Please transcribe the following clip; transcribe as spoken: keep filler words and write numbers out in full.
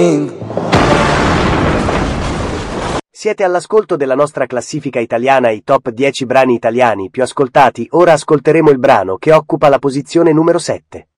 Siete all'ascolto della nostra classifica italiana, i top dieci brani italiani più ascoltati. Ora ascolteremo il brano che occupa la posizione numero sette.